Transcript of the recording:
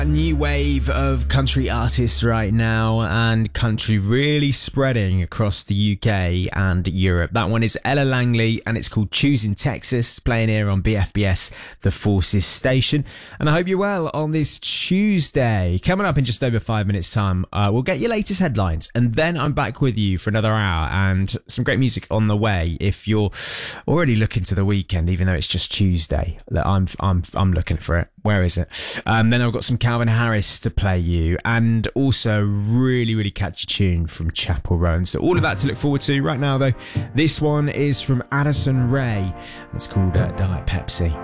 A new wave of country artists right now, and country really spreading across the UK and Europe. That one is Ella Langley, and it's called Choosing Texas. It's playing here on BFBS, the Forces station. And I hope you're well on this Tuesday. Coming up in just over 5 minutes time, we'll get your latest headlines, and then I'm back with you for another hour and some great music on the way. If you're already looking to the weekend, even though it's just Tuesday, I'm looking for it. Where is it? Then I've got some Calvin Harris to play you, and also really, really catchy tune from Chapel Roan. So all of that to look forward to. Right now, though, this one is from Addison Rae. It's called Diet Pepsi.